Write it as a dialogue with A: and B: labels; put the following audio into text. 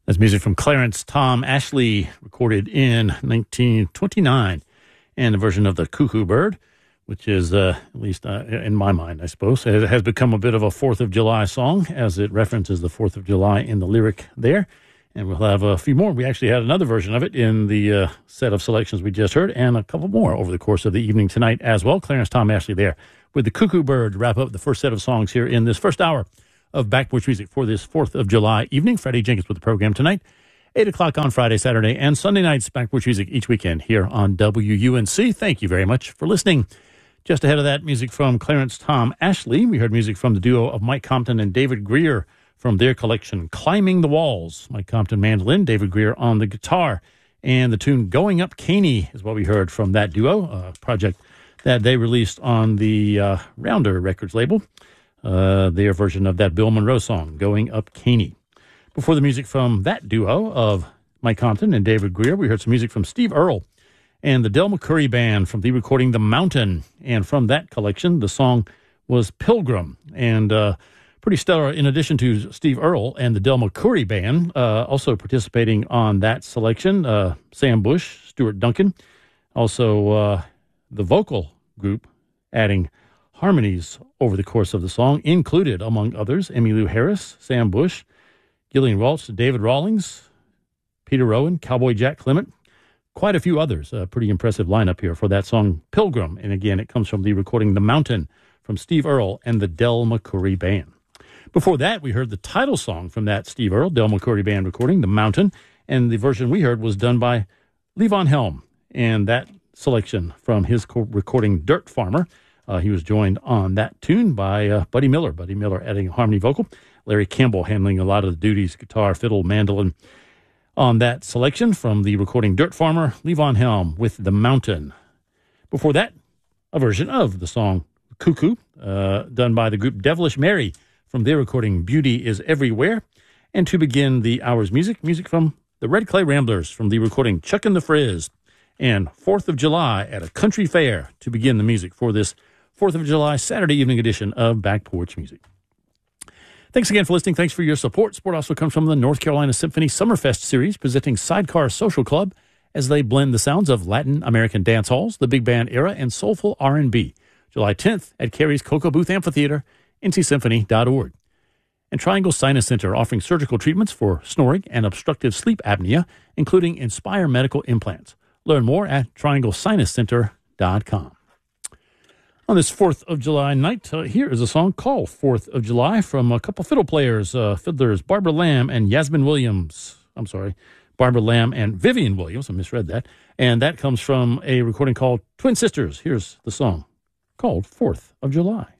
A: That's music from Clarence Tom Ashley, recorded in 1929, and a version of the Cuckoo Bird, which is, at least in my mind, I suppose, it has become a bit of a 4th of July song, as it references the 4th of July in the lyric there. And we'll have a few more. We actually had another version of it in the set of selections we just heard, and a couple more over the course of the evening tonight as well. Clarence Tom Ashley there with the Cuckoo Bird to wrap up the first set of songs here in this first hour of Back Porch Music for this 4th of July evening. Freddie Jenkins with the program tonight, 8 o'clock on Friday, Saturday, and Sunday nights. Back Porch Music each weekend here on WUNC. Thank you very much for listening. Just ahead of that, music from Clarence Tom Ashley. We heard music from the duo of Mike Compton and David Greer from their collection, Climbing the Walls. Mike Compton mandolin, David Greer on the guitar. And the tune Going Up Caney is what we heard from that duo, a project that they released on the Rounder Records label. Their version of that Bill Monroe song, Going Up Caney. Before the music from that duo of Mike Compton and David Greer, we heard some music from Steve Earle and the Del McCoury Band from the recording The Mountain. And from that collection, the song was Pilgrim. And pretty stellar, in addition to Steve Earle and the Del McCoury Band, also participating on that selection, Sam Bush, Stuart Duncan, also the vocal group adding harmonies over the course of the song, included, among others, Emmylou Harris, Sam Bush, Gillian Welch, David Rawlings, Peter Rowan, Cowboy Jack Clement, quite a few others. A pretty impressive lineup here for that song, Pilgrim. And again, it comes from the recording The Mountain from Steve Earle and the Del McCoury Band. Before that, we heard the title song from that Steve Earle, Del McCoury Band recording, The Mountain, and the version we heard was done by Levon Helm, and that selection from his recording Dirt Farmer. He was joined on that tune by Buddy Miller. Buddy Miller adding a harmony vocal. Larry Campbell handling a lot of the duties, guitar, fiddle, mandolin, on that selection from the recording Dirt Farmer, Levon Helm with The Mountain. Before that, a version of the song Cuckoo, done by the group Devilish Mary from their recording Beauty is Everywhere. And to begin the hour's music from the Red Clay Ramblers from the recording Chuckin' the Frizz, and 4th of July at a country fair to begin the music for this 4th of July Saturday evening edition of Back Porch Music. Thanks again for listening. Thanks for your support. Support also comes from the North Carolina Symphony Summerfest series, presenting Sidecar Social Club as they blend the sounds of Latin American dance halls, the big band era, and soulful R&B. July 10th at Cary's Cocoa Booth Amphitheater, ncsymphony.org. And Triangle Sinus Center, offering surgical treatments for snoring and obstructive sleep apnea, including Inspire Medical Implants. Learn more at trianglesinuscenter.com. On this 4th of July night, here is a song called 4th of July from a couple fiddle players, fiddlers Barbara Lamb and Yasmin Williams. I'm sorry, Barbara Lamb and Vivian Williams. I misread that. And that comes from a recording called Twin Sisters. Here's the song called 4th of July.